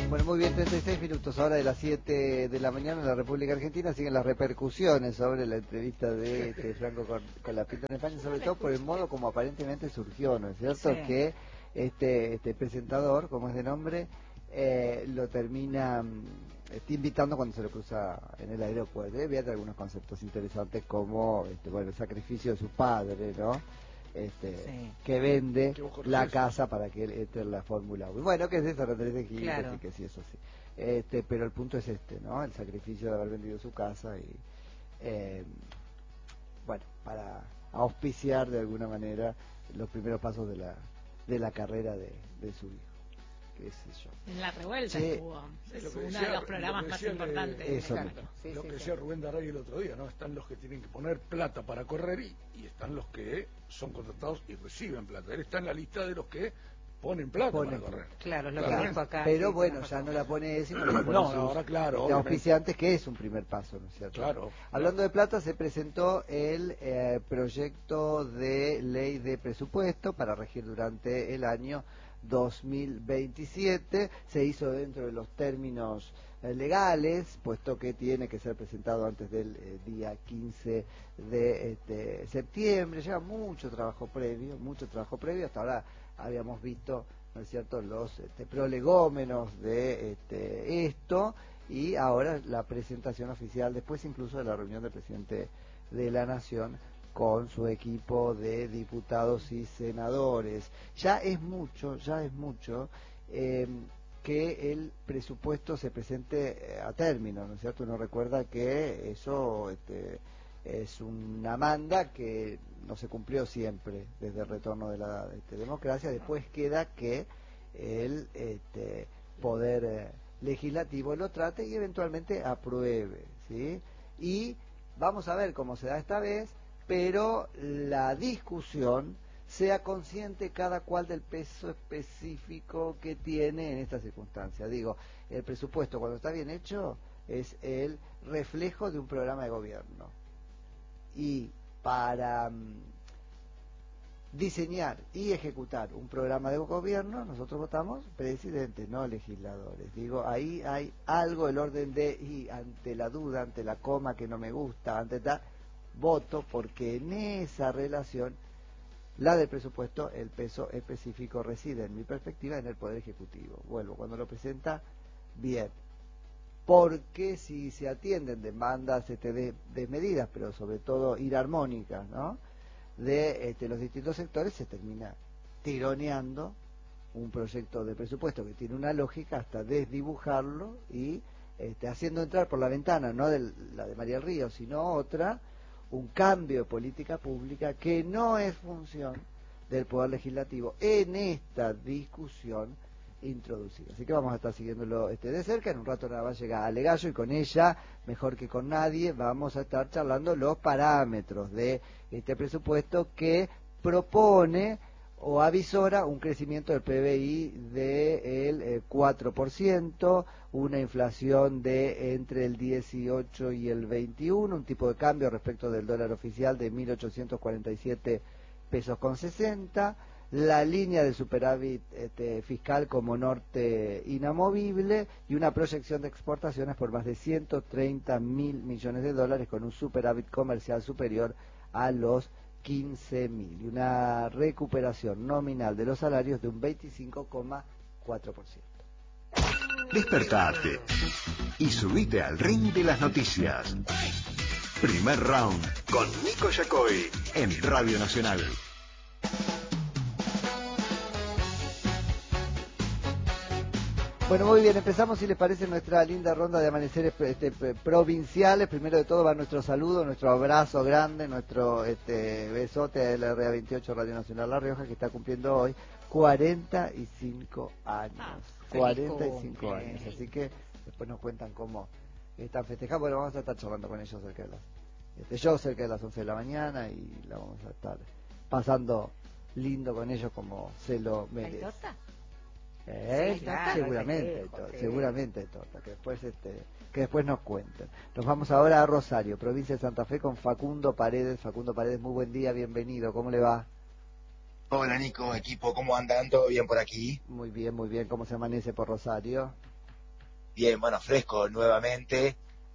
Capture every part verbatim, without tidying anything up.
Bueno, muy bien, treinta y seis minutos ahora de las siete de la mañana en la República Argentina. Siguen las repercusiones sobre la entrevista de este, Franco con, con la Pinta en España, sobre todo por el modo como aparentemente surgió, ¿no es cierto? Sí. Que este, este presentador, como es de nombre, eh, lo termina está invitando cuando se lo cruza en el aeropuerto. Debe haber algunos conceptos interesantes como este, bueno, el sacrificio de su padre, ¿no? Este, sí. Que vende la casa para que él entre en la Fórmula uno. Bueno, que es eso, Andrés Gil, claro. Que sí, eso sí. Este, pero el punto es este, ¿no? El sacrificio de haber vendido su casa y, eh, bueno, para auspiciar de alguna manera los primeros pasos de la de la carrera de, de su hijo. Qué sé yo. En La Revuelta sí. estuvo. Sí, es uno decía, de los programas más importantes. Le, eso sí, lo sí, que decía sí. Rubén Daray el otro día, ¿no? Están los que tienen que poner plata para correr y, y están los que son contratados y reciben plata. Él está en la lista de los que ponen plata Pone para correr. Claro, lo claro. que dijo acá. Pero sí, bueno, ya no la pone él, sino la pone no, sus ahora claro, este, auspiciantes, que es un primer paso, ¿no es cierto? Claro. Hablando claro. de plata, se presentó el eh, proyecto de ley de presupuesto para regir durante el año dos mil veintisiete. Se hizo dentro de los términos eh, legales, puesto que tiene que ser presentado antes del eh, día quince de este, septiembre. Lleva mucho trabajo previo, mucho trabajo previo. Hasta ahora habíamos visto, ¿no es cierto?, los este, prolegómenos de este, esto, y ahora la presentación oficial, después incluso de la reunión del presidente de la Nación con su equipo de diputados y senadores. Ya es mucho, ya es mucho eh, que el presupuesto se presente a término, ¿no es cierto? Uno recuerda que eso este, es una manda que no se cumplió siempre desde el retorno de la este, democracia. Después queda que el este, poder eh, legislativo lo trate y eventualmente apruebe, ¿sí? Y vamos a ver cómo se da esta vez, pero la discusión sea consciente cada cual del peso específico que tiene en esta circunstancia. Digo, el presupuesto cuando está bien hecho es el reflejo de un programa de gobierno. Y para um, diseñar y ejecutar un programa de gobierno, nosotros votamos presidentes, no legisladores. Digo, ahí hay algo, el orden de, y ante la duda, ante la coma que no me gusta, ante tal, voto, porque en esa relación, la del presupuesto, el peso específico reside, en mi perspectiva, en el Poder Ejecutivo. Vuelvo, cuando lo presenta, bien. Porque si se atienden demandas este, de, desmedidas, pero sobre todo inarmónicas, ¿no?, de este, los distintos sectores, se termina tironeando un proyecto de presupuesto que tiene una lógica hasta desdibujarlo y este, haciendo entrar por la ventana, no de la de María del Río, sino otra, un cambio de política pública que no es función del Poder Legislativo en esta discusión introducida. Así que vamos a estar siguiéndolo este, de cerca. En un rato nada más llega Ale Gallo y con ella, mejor que con nadie, vamos a estar charlando los parámetros de este presupuesto que propone o avisora un crecimiento del P B I del eh, cuatro por ciento, una inflación de entre el dieciocho y el veintiuno, un tipo de cambio respecto del dólar oficial de mil ochocientos cuarenta y siete pesos con sesenta, la línea de superávit este, fiscal como norte inamovible y una proyección de exportaciones por más de ciento treinta mil millones de dólares con un superávit comercial superior a los quince mil y una recuperación nominal de los salarios de un veinticinco coma cuatro por ciento. Despertate y subite al ring de las noticias. Primer round con Nico Yacoy en Radio Nacional. Bueno, muy bien, empezamos, si les parece, nuestra linda ronda de amaneceres este, provinciales. Primero de todo va nuestro saludo, nuestro abrazo grande, nuestro este, besote a la R A veintiocho Radio Nacional La Rioja, que está cumpliendo hoy cuarenta y cinco años. Ah, cuarenta y cinco años, así que después nos cuentan cómo están festejando. Bueno, vamos a estar charlando con ellos cerca de las, este, yo cerca de las once de la mañana, y la vamos a estar pasando lindo con ellos como se lo merece. ¿Hay torta? Eh, sí, claro, seguramente, festejo, torta, sí. seguramente torta, que después este, que después nos cuenten. Nos vamos ahora a Rosario, provincia de Santa Fe, con Facundo Paredes. Facundo Paredes, muy buen día, bienvenido, ¿cómo le va? Hola Nico, equipo, ¿cómo andan? ¿Todo bien por aquí? Muy bien, muy bien, ¿cómo se amanece por Rosario? bien, bueno, fresco nuevamente.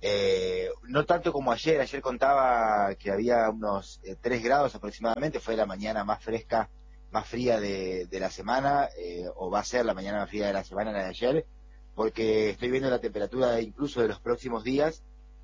Eh, no tanto como ayer, ayer contaba que había unos eh, tres grados aproximadamente, fue la mañana más fresca, más fría de, de la semana, eh, o va a ser la mañana más fría de la semana, la de ayer, porque estoy viendo la temperatura incluso de los próximos días,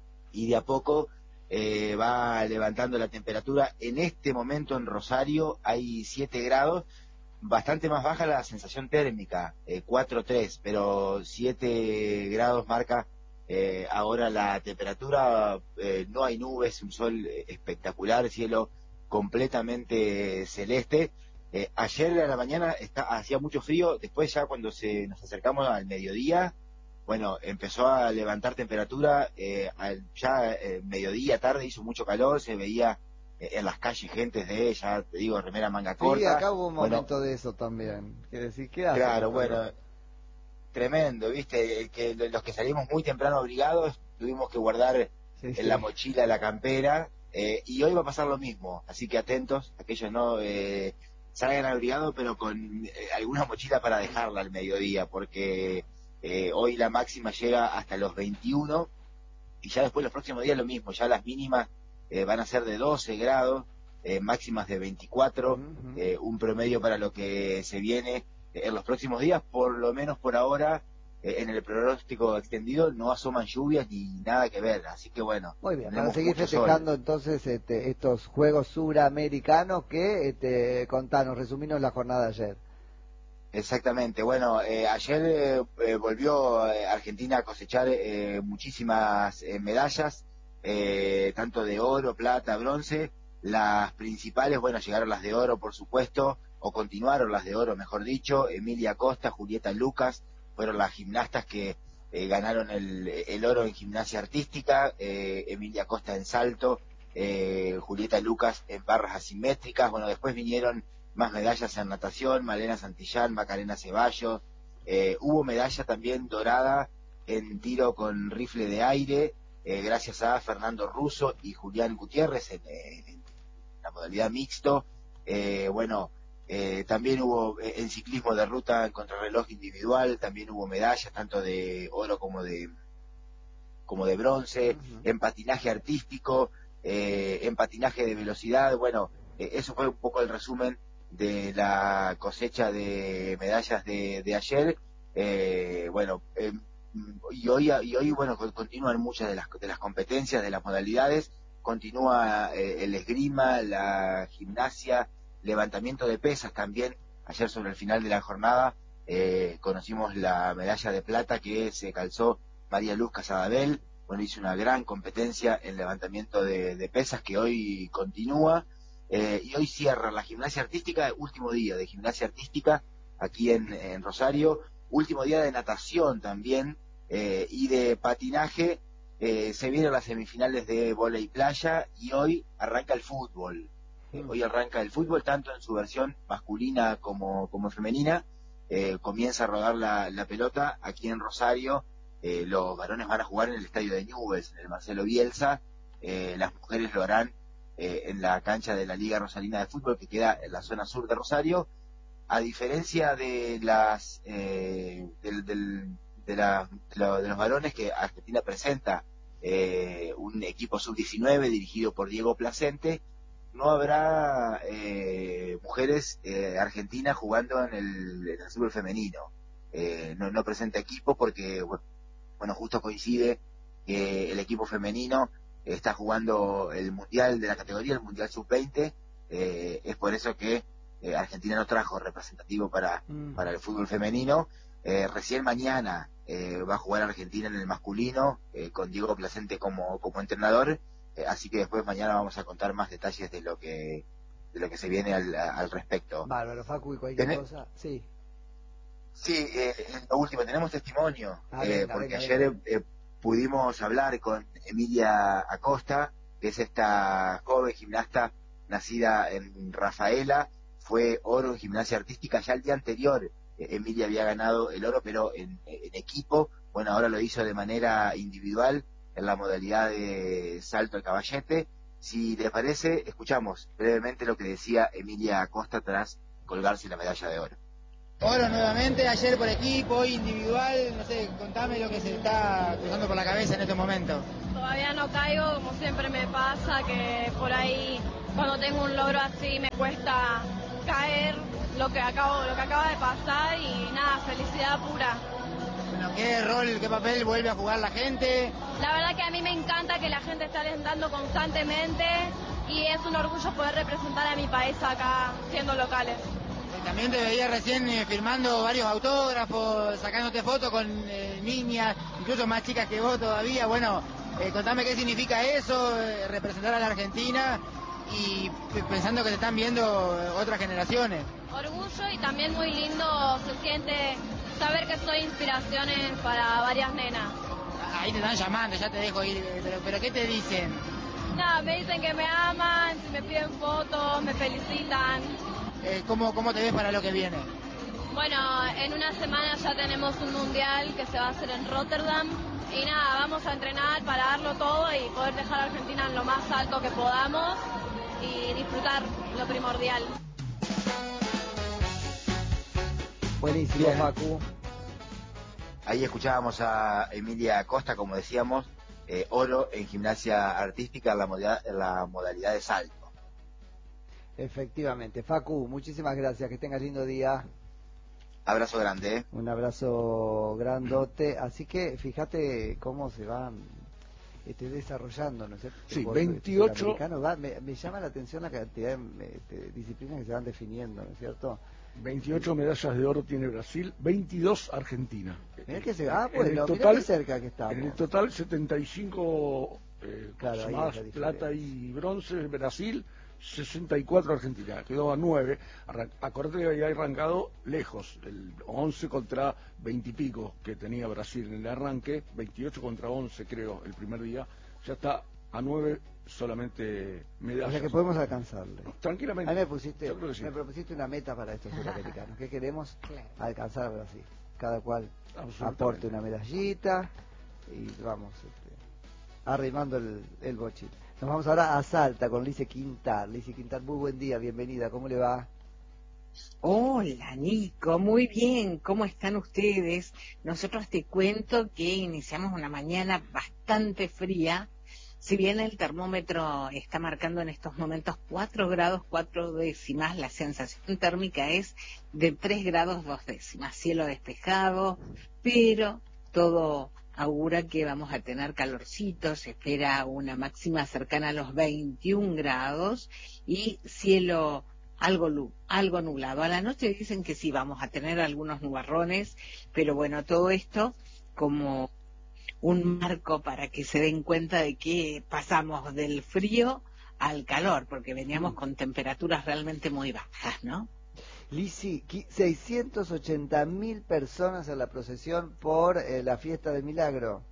y de a poco eh, va levantando la temperatura. En este momento en Rosario hay siete grados, bastante más baja la sensación térmica, eh, cuatro tres, pero siete grados marca eh, ahora la temperatura. Eh, no hay nubes, un sol eh, espectacular, cielo completamente celeste. Eh, ayer a la mañana está, hacía mucho frío, después ya cuando se nos acercamos al mediodía, bueno, empezó a levantar temperatura, eh, al, ya eh, mediodía, tarde hizo mucho calor, se veía eh, en las calles gente de, ya te digo, remera manga corta. Sí, acá hubo un bueno, momento de eso también. Quiere decir, ¿qué hace? claro, bueno, tremendo, viste, que los que salimos muy temprano abrigados tuvimos que guardar Sí, en sí. la mochila la campera, eh, y hoy va a pasar lo mismo, así que atentos, aquellos no eh, salgan abrigados, pero con eh, alguna mochila para dejarla al mediodía, porque eh, hoy la máxima llega hasta los veintiuno, y ya después los próximos días lo mismo, ya las mínimas eh, van a ser de doce grados, eh, máximas de veinticuatro, Uh-huh. eh, un promedio para lo que se viene eh, en los próximos días, por lo menos por ahora. Eh, en el pronóstico extendido no asoman lluvias ni nada que ver, así que bueno, Muy bien, para tenemos seguir mucho festejando sol. entonces este, estos Juegos Suramericanos que, este, contanos, resuminos la jornada de ayer. Exactamente, bueno, eh, ayer eh, eh, volvió eh, Argentina a cosechar eh, muchísimas eh, medallas, eh, tanto de oro, plata, bronce. Las principales, bueno, llegaron las de oro, por supuesto, o continuaron las de oro, mejor dicho. Emilia Costa, Julieta Lucas, fueron las gimnastas que eh, ganaron el, el oro en gimnasia artística, eh, Emilia Costa en salto, eh, Julieta Lucas en barras asimétricas. Bueno, después vinieron más medallas en natación, Malena Santillán, Macarena Ceballos, eh, hubo medalla también dorada en tiro con rifle de aire, eh, gracias a Fernando Russo y Julián Gutiérrez en, en la modalidad mixto. Eh, bueno, eh, también hubo eh, en ciclismo de ruta en contrarreloj individual, también hubo medallas tanto de oro como de como de bronce, Uh-huh. en patinaje artístico, eh, en patinaje de velocidad. Bueno, eh, eso fue un poco el resumen de la cosecha de medallas de, de ayer. Eh, bueno, eh, y hoy y hoy bueno continúan muchas de las de las competencias, de las modalidades. Continúa eh, el esgrima, la gimnasia, levantamiento de pesas también. Ayer sobre el final de la jornada eh, conocimos la medalla de plata que se calzó María Luz Casadabel. Bueno, hizo una gran competencia en levantamiento de, de pesas que hoy continúa. Eh, y hoy cierra la gimnasia artística, último día de gimnasia artística aquí en, en Rosario, último día de natación también, eh, y de patinaje. Eh, se vienen las semifinales de vóley playa y hoy arranca el fútbol. Eh, hoy arranca el fútbol tanto en su versión masculina como, como femenina. Eh, comienza a rodar la, la pelota aquí en Rosario. Eh, los varones van a jugar en el estadio de Newell's, en el Marcelo Bielsa. Eh, las mujeres lo harán eh, en la cancha de la Liga Rosalina de Fútbol, que queda en la zona sur de Rosario. A diferencia de las eh, del, del, de, la, de, lo, de los varones, que Argentina presenta eh, un equipo sub diecinueve dirigido por Diego Placente, no habrá eh, mujeres eh, argentinas jugando en el, en el fútbol femenino. Eh, no, no presenta equipo porque, bueno, justo coincide que el equipo femenino está jugando el mundial de la categoría, el mundial sub veinte. Eh, es por eso que eh, Argentina no trajo representativo para, Mm. para el fútbol femenino. Eh, recién mañana eh, va a jugar Argentina en el masculino, eh, con Diego Placente como, como entrenador. Eh, así que después mañana vamos a contar más detalles de lo que de lo que se viene al, al respecto. Bárbaro, Facu, y cualquier Tené- cosa. Sí. Sí, eh, lo último, tenemos testimonio, Ah, eh, venga, porque venga, ayer venga. eh, pudimos hablar con Emilia Acosta, que es esta joven gimnasta nacida en Rafaela, fue oro en gimnasia artística. Ya el día anterior eh, Emilia había ganado el oro, pero en, en equipo. Bueno, ahora lo hizo de manera individual en la modalidad de salto al caballete. Si le parece, escuchamos brevemente lo que decía Emilia Acosta tras colgarse la medalla de oro. Oro nuevamente, ayer por equipo, hoy individual, no sé, contame lo que se está cruzando por la cabeza en este momento. Todavía no caigo, como siempre me pasa, que por ahí cuando tengo un logro así me cuesta caer lo que acabo, lo que acaba de pasar y nada, felicidad pura. Bueno, ¿qué rol, qué papel vuelve a jugar la gente? La verdad que a mí me encanta que la gente esté alentando constantemente y es un orgullo poder representar a mi país acá siendo locales. También te veía recién eh, firmando varios autógrafos, sacándote fotos con eh, niñas, incluso más chicas que vos todavía. Bueno, eh, contame qué significa eso, eh, representar a la Argentina y pensando que te están viendo otras generaciones. Orgullo y también muy lindo se siente saber que soy inspiraciones para varias nenas. Ahí te están llamando, ya te dejo ir, pero, pero ¿qué te dicen? Nada, me dicen que me aman, me piden fotos, me felicitan. Eh, ¿cómo, ¿Cómo te ves para lo que viene? Bueno, en una semana ya tenemos un mundial que se va a hacer en Rotterdam y nada, vamos a entrenar para darlo todo y poder dejar a Argentina en lo más alto que podamos y disfrutar lo primordial. Buenísimo, Bien. Facu. Ahí escuchábamos a Emilia Acosta, como decíamos, eh, oro en gimnasia artística en la, modalidad, en la modalidad de salto. Efectivamente. Facu, muchísimas gracias, que tengas lindo día. Abrazo grande, ¿eh? Un abrazo grandote. Así que fíjate cómo se va este, desarrollando, ¿no es cierto? Sí, El veintiocho. Va, me, me llama la atención la cantidad de, de disciplinas que se van definiendo, ¿no es cierto? veintiocho medallas de oro tiene Brasil, veintidós Argentina. Mirá que se, ah, En bueno, el mirá total, qué cerca que estamos. En el total setenta y cinco eh, Claro, ahí más es la plata diferencia. y bronce Brasil, sesenta y cuatro Argentina, quedó a nueve. Acordate que había arrancado lejos, el once contra veinte y pico que tenía Brasil en el arranque, veintiocho contra once creo el primer día, ya está a nueve solamente medallas. O sea que podemos alcanzarle. Tranquilamente. A mí me pusiste, Yo creo que sí. me propusiste una meta para estos suramericanos. ¿Qué queremos? Alcanzar a Brasil. Cada cual aporte una medallita y vamos este, arrimando el, el bochín. Nos vamos ahora a Salta con Lice Quintar. Lice Quintar, muy buen día, bienvenida. ¿Cómo le va? Hola Nico, muy bien, ¿cómo están ustedes? Nosotros te cuento que iniciamos una mañana bastante fría, si bien el termómetro está marcando en estos momentos cuatro grados cuatro décimas, la sensación térmica es de tres grados dos décimas, cielo despejado, pero todo augura que vamos a tener calorcito, se espera una máxima cercana a los veintiún grados y cielo algo, algo nublado. A la noche dicen que sí, vamos a tener algunos nubarrones, pero bueno, todo esto como un marco para que se den cuenta de que pasamos del frío al calor, porque veníamos con temperaturas realmente muy bajas, ¿no? Lisi, seiscientas ochenta mil personas en la procesión por eh, la fiesta del Milagro.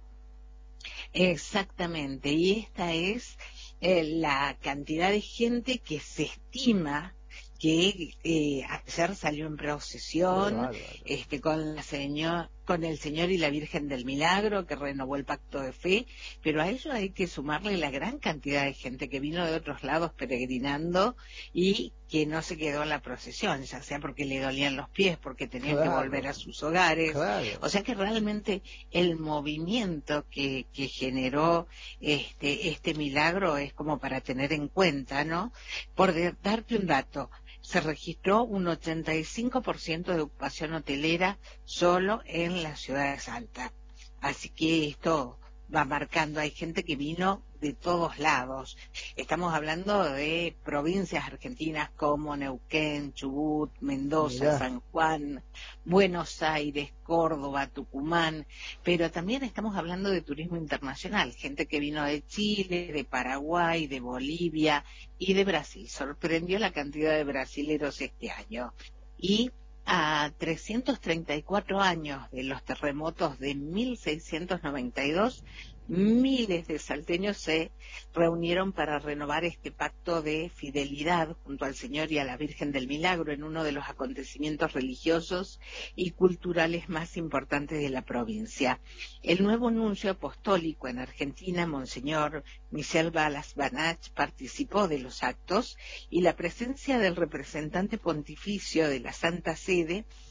Exactamente, y esta es eh, la cantidad de gente que se estima que eh, ayer salió en procesión este, con, la señor, con el Señor y la Virgen del Milagro, que renovó el pacto de fe, pero a ello hay que sumarle la gran cantidad de gente que vino de otros lados peregrinando y que no se quedó en la procesión, ya sea porque le dolían los pies, porque tenían claro. que volver a sus hogares. Claro. O sea que realmente el movimiento que, que generó este, este milagro es como para tener en cuenta, ¿no? Por de, darte un dato, se registró un ochenta y cinco por ciento de ocupación hotelera solo en la ciudad de Salta. Así que esto va marcando, hay gente que vino de todos lados. Estamos hablando de provincias argentinas como Neuquén, Chubut, Mendoza, Mirá. San Juan, Buenos Aires, Córdoba, Tucumán, pero también estamos hablando de turismo internacional, gente que vino de Chile, de Paraguay, de Bolivia y de Brasil. Sorprendió la cantidad de brasileros este año. Y a trescientos treinta y cuatro años de los terremotos de mil seiscientos noventa y dos, miles de salteños se reunieron para renovar este pacto de fidelidad junto al Señor y a la Virgen del Milagro en uno de los acontecimientos religiosos y culturales más importantes de la provincia. El nuevo nuncio apostólico en Argentina, Monseñor Michel Balas-Banach, participó de los actos y la presencia del representante pontificio de la Santa Sede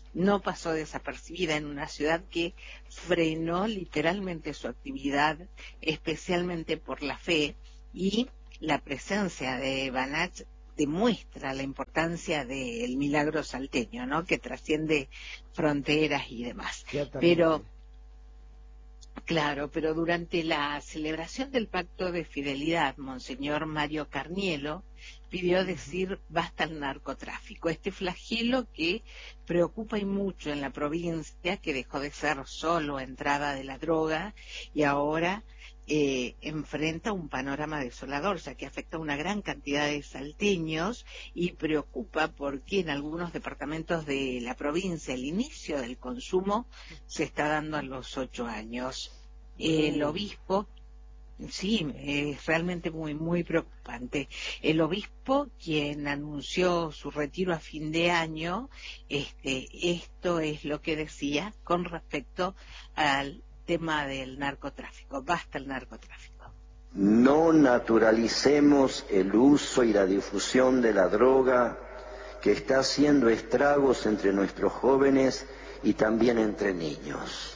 no pasó desapercibida en una ciudad que frenó literalmente su actividad, especialmente por la fe, y la presencia de Banach demuestra la importancia del milagro salteño, ¿no? Que trasciende fronteras y demás. Pero Claro, pero durante la celebración del Pacto de Fidelidad, Monseñor Mario Carnielo pidió decir basta al narcotráfico, este flagelo que preocupa y mucho en la provincia, que dejó de ser solo entrada de la droga y ahora eh, enfrenta un panorama desolador, ya que afecta a una gran cantidad de salteños y preocupa porque en algunos departamentos de la provincia el inicio del consumo se está dando a los ocho años. El obispo, sí, es realmente muy, muy preocupante. El obispo, quien anunció su retiro a fin de año, este, esto es lo que decía con respecto al tema del narcotráfico. Basta el narcotráfico. No naturalicemos el uso y la difusión de la droga que está haciendo estragos entre nuestros jóvenes y también entre niños.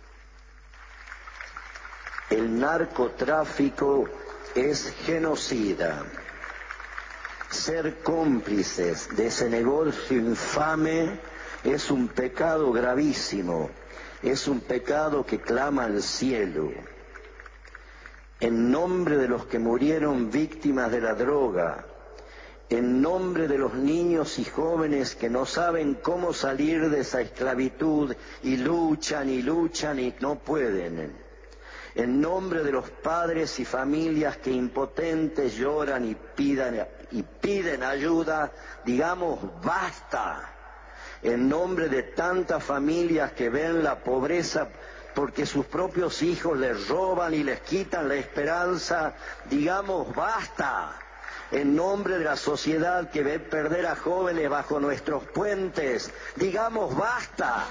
El narcotráfico es genocida. Ser cómplices de ese negocio infame es un pecado gravísimo, es un pecado que clama al cielo. En nombre de los que murieron víctimas de la droga, en nombre de los niños y jóvenes que no saben cómo salir de esa esclavitud y luchan y luchan y no pueden, en nombre de los padres y familias que impotentes lloran y piden, y piden ayuda, digamos basta. En nombre de tantas familias que ven la pobreza porque sus propios hijos les roban y les quitan la esperanza, digamos basta. En nombre de la sociedad que ve perder a jóvenes bajo nuestros puentes, digamos basta.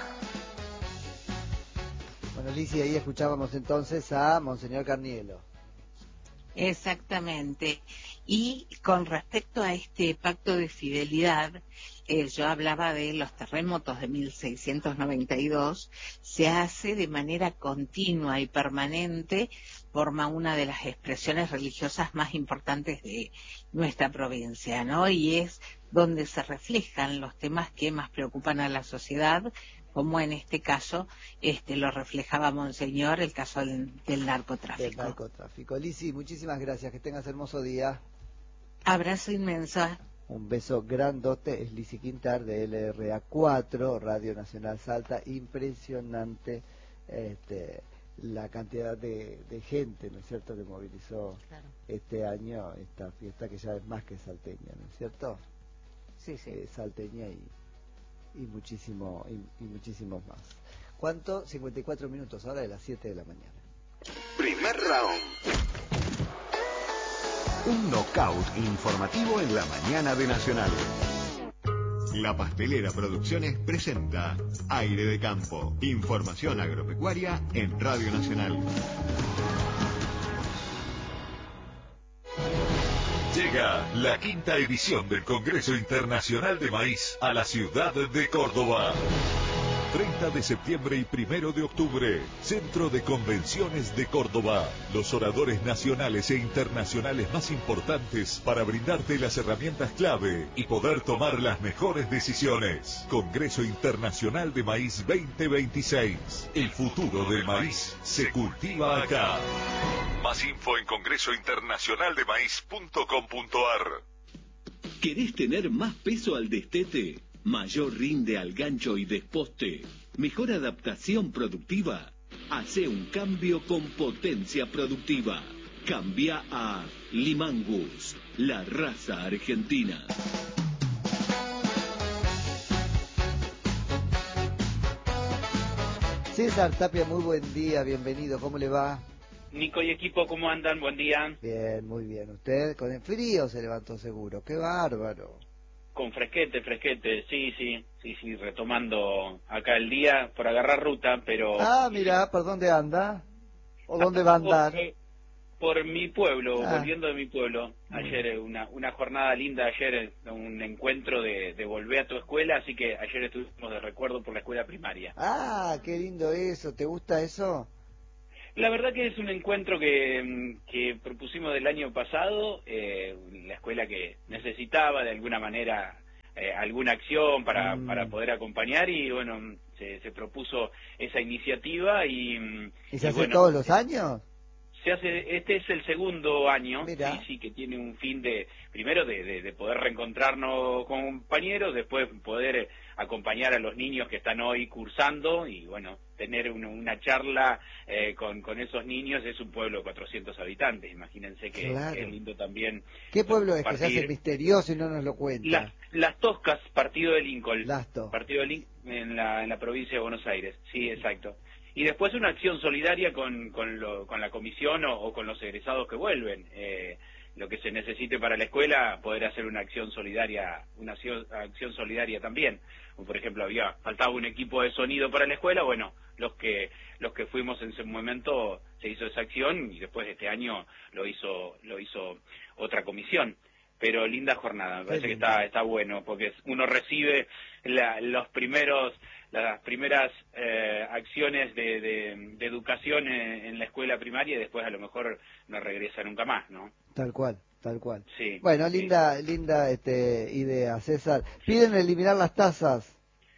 Bueno, Lizzy, ahí escuchábamos entonces a Monseñor Carnielo. Exactamente. Y con respecto a este pacto de fidelidad, eh, yo hablaba de los terremotos de mil seiscientos noventa y dos, se hace de manera continua y permanente, forma una de las expresiones religiosas más importantes de nuestra provincia, ¿no? Y es donde se reflejan los temas que más preocupan a la sociedad, como en este caso este lo reflejaba Monseñor, el caso del, del narcotráfico. Del narcotráfico. Lizzy, muchísimas gracias, que tengas hermoso día. Abrazo inmenso. Un beso grandote, es Lizzy Quintar de L R A cuatro, Radio Nacional Salta. Impresionante este, la cantidad de, de gente, ¿no es cierto?, que movilizó claro. este año esta fiesta que ya es más que salteña, ¿no es cierto? Sí, sí. Eh, salteña y y muchísimo y, y muchísimos más. ¿Cuánto? cincuenta y cuatro minutos, ahora de las siete de la mañana. Primer round. Un knockout informativo en la mañana de Nacional. La Pastelera Producciones presenta Aire de Campo. Información agropecuaria en Radio Nacional. Llega la quinta edición del Congreso Internacional de Maíz a la ciudad de Córdoba. treinta de septiembre y primero de octubre, Centro de Convenciones de Córdoba. Los oradores nacionales e internacionales más importantes para brindarte las herramientas clave y poder tomar las mejores decisiones. Congreso Internacional de Maíz veinte veintiséis. El futuro del maíz se cultiva acá. Más info en congreso internacional de maíz punto com punto ar. ¿Querés tener más peso al destete? Mayor rinde al gancho y desposte, mejor adaptación productiva. Hace un cambio con potencia productiva. Cambia a Limangus, la raza argentina. César Tapia, muy buen día, bienvenido, ¿cómo le va? Nico y equipo, ¿cómo andan? Buen día. Bien, muy bien. ¿Usted con el frío se levantó seguro? ¡Qué bárbaro! Con fresquete, fresquete, sí, sí, sí, sí, retomando acá el día por agarrar ruta, pero... Ah, mira, ¿por dónde anda? ¿O dónde va a andar? Eh, por mi pueblo, Ah. volviendo de mi pueblo. Ayer una una jornada linda, ayer un encuentro de, de volver a tu escuela, así que ayer estuvimos de recuerdo por la escuela primaria. Ah, qué lindo eso. ¿Te gusta eso? La verdad que es un encuentro que, que propusimos del año pasado, eh, la escuela que necesitaba de alguna manera eh, alguna acción para, Mm. para poder acompañar y bueno, se, se propuso esa iniciativa y... ¿Y se y hace bueno, todos los años? Se hace, este es el segundo año, Mirá. sí, sí, que tiene un fin de, primero de, de, de poder reencontrarnos con compañeros, después poder acompañar a los niños que están hoy cursando y bueno, tener una, una charla eh, con, con esos niños. Es un pueblo de cuatrocientos habitantes, imagínense que, Claro. que es lindo también. ¿Qué pueblo es que se compartir. hace misterioso y no nos lo cuenta? Las, las Toscas, partido de Lincoln. Las Toscas. Partido de Lincoln en la, en la provincia de Buenos Aires, sí, exacto. Y después una acción solidaria con, con, lo, con la comisión o, o con los egresados que vuelven. Eh, lo que se necesite para la escuela, poder hacer una acción solidaria, una acción, acción solidaria también. Como por ejemplo, había faltaba un equipo de sonido para la escuela, bueno, los que los que fuimos en ese momento se hizo esa acción y después de este año lo hizo lo hizo otra comisión. Pero linda jornada, me parece que está está bueno porque uno recibe la, los primeros las primeras eh, acciones de, de, de educación en, en la escuela primaria y después a lo mejor no regresa nunca más, ¿no? Tal cual, tal cual. Sí. Bueno, sí. linda linda este, idea, César. Piden eliminar las tasas.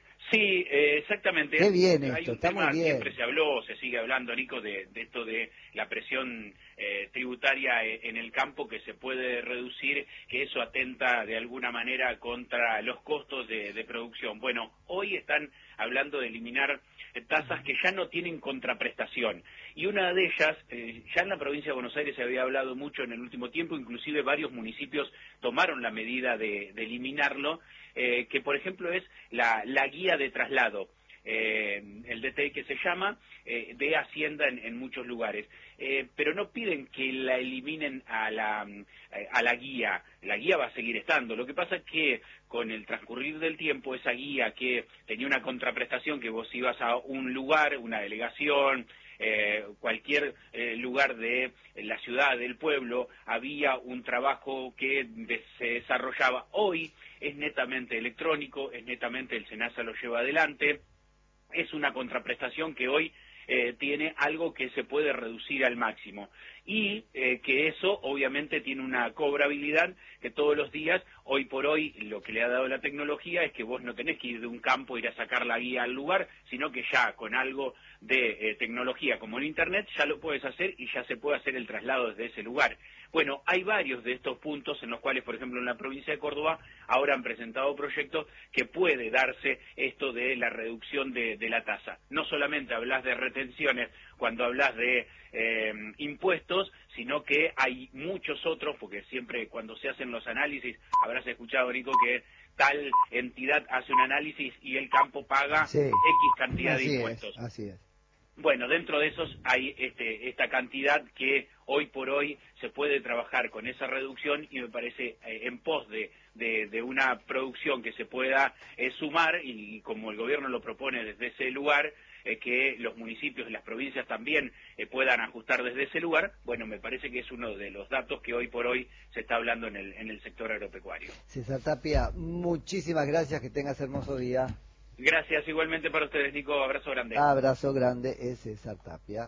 Sí, eh, exactamente. Qué bien Hay esto, un está tema, muy bien. siempre se habló, se sigue hablando, Nico, de, de esto de la presión eh, tributaria eh, en el campo que se puede reducir, que eso atenta de alguna manera contra los costos de, de producción. Bueno, hoy están hablando de eliminar eh, tasas que ya no tienen contraprestación. Y una de ellas, eh, ya en la provincia de Buenos Aires se había hablado mucho en el último tiempo, inclusive varios municipios tomaron la medida de, de eliminarlo, eh, que por ejemplo es la, la guía de traslado. Eh, el D T I que se llama, eh, de Hacienda en, en muchos lugares. Eh, pero no piden que la eliminen a la, a la guía. La guía va a seguir estando. Lo que pasa es que con el transcurrir del tiempo, esa guía que tenía una contraprestación, que vos ibas a un lugar, una delegación, eh, cualquier eh, lugar de la ciudad, del pueblo, había un trabajo que de, se desarrollaba. Hoy es netamente electrónico, es netamente el SENASA lo lleva adelante. Es una contraprestación que hoy eh, tiene algo que se puede reducir al máximo y eh, que eso obviamente tiene una cobrabilidad que todos los días, hoy por hoy, lo que le ha dado la tecnología es que vos no tenés que ir de un campo, ir a sacar la guía al lugar, sino que ya con algo de eh, tecnología como el Internet ya lo puedes hacer y ya se puede hacer el traslado desde ese lugar. Bueno, hay varios de estos puntos en los cuales, por ejemplo, en la provincia de Córdoba ahora han presentado proyectos que puede darse esto de la reducción de, de la tasa. No solamente hablas de retenciones cuando hablas de eh, impuestos, sino que hay muchos otros, porque siempre cuando se hacen los análisis, habrás escuchado, Nico, que tal entidad hace un análisis y el campo paga Sí. X cantidad Así de es, impuestos. así es. Bueno, dentro de esos hay este, esta cantidad que hoy por hoy se puede trabajar con esa reducción y me parece eh, en pos de, de, de una producción que se pueda eh, sumar y, y como el gobierno lo propone desde ese lugar, eh, que los municipios y las provincias también eh, puedan ajustar desde ese lugar. Bueno, me parece que es uno de los datos que hoy por hoy se está hablando en el, en el sector agropecuario. César Tapia, muchísimas gracias, que tengas hermoso día. Gracias igualmente para ustedes, Nico. Abrazo grande. Abrazo grande, es César Tapia.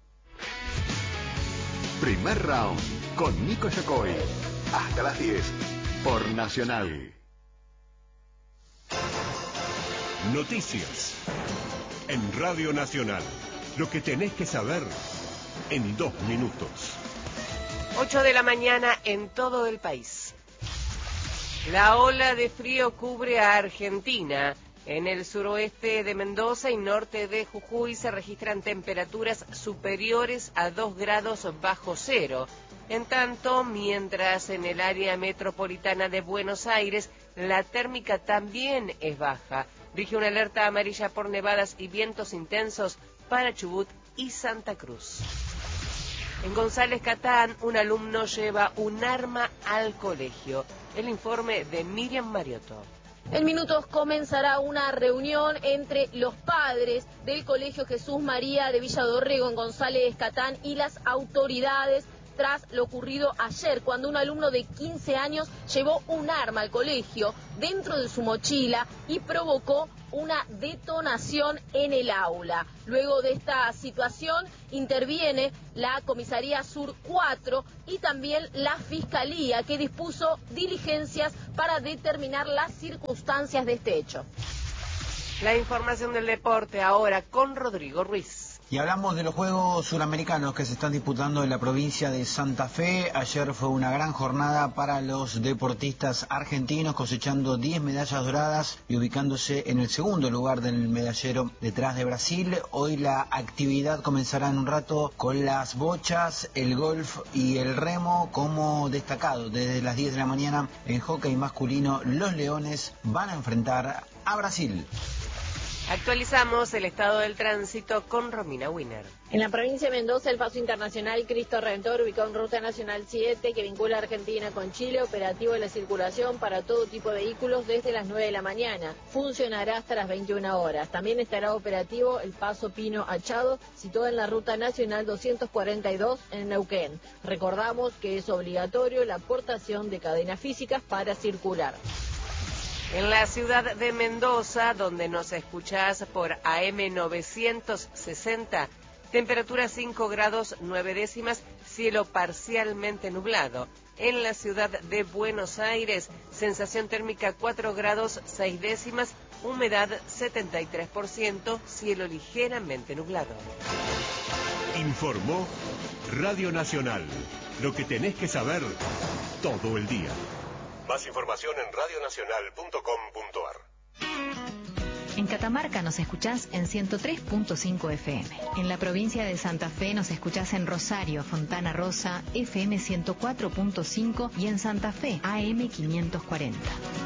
Primer round con Nico Yacoy. Hasta las diez por Nacional. Noticias en Radio Nacional. Lo que tenés que saber en dos minutos. ocho de la mañana en todo el país. La ola de frío cubre a Argentina. En el suroeste de Mendoza y norte de Jujuy se registran temperaturas superiores a dos grados bajo cero. En tanto, mientras en el área metropolitana de Buenos Aires la térmica también es baja. Rige una alerta amarilla por nevadas y vientos intensos para Chubut y Santa Cruz. En González Catán, un alumno lleva un arma al colegio. El informe de Miriam Mariotto. En minutos comenzará una reunión entre los padres del Colegio Jesús María de Villa Dorrego en González Catán y las autoridades tras lo ocurrido ayer, cuando un alumno de quince años llevó un arma al colegio dentro de su mochila y provocó una detonación en el aula. Luego de esta situación interviene la Comisaría Sur cuatro y también la Fiscalía, que dispuso diligencias para determinar las circunstancias de este hecho. La información del deporte ahora con Rodrigo Ruiz. Y hablamos de los Juegos Suramericanos que se están disputando en la provincia de Santa Fe. Ayer fue una gran jornada para los deportistas argentinos, cosechando diez medallas doradas y ubicándose en el segundo lugar del medallero detrás de Brasil. Hoy la actividad comenzará en un rato con las bochas, el golf y el remo como destacado. Desde las diez de la mañana en hockey masculino, los Leones van a enfrentar a Brasil. Actualizamos el estado del tránsito con Romina Wiener. En la provincia de Mendoza, el paso internacional Cristo Redentor, ubicado en Ruta Nacional siete, que vincula a Argentina con Chile, operativo de la circulación para todo tipo de vehículos desde las nueve de la mañana. Funcionará hasta las veintiuna horas. También estará operativo el paso Pino Achado, situado en la Ruta Nacional doscientos cuarenta y dos en Neuquén. Recordamos que es obligatorio la aportación de cadenas físicas para circular. En la ciudad de Mendoza, donde nos escuchás por A M novecientos sesenta, temperatura cinco grados nueve décimas, cielo parcialmente nublado. En la ciudad de Buenos Aires, sensación térmica cuatro grados seis décimas, humedad setenta y tres por ciento, cielo ligeramente nublado. Informó Radio Nacional. Lo que tenés que saber todo el día. Más información en radio nacional punto com punto ar. En Catamarca nos escuchás en ciento tres punto cinco F M. En la provincia de Santa Fe nos escuchás en Rosario, Fontana Rosa, F M ciento cuatro punto cinco y en Santa Fe, A M quinientos cuarenta.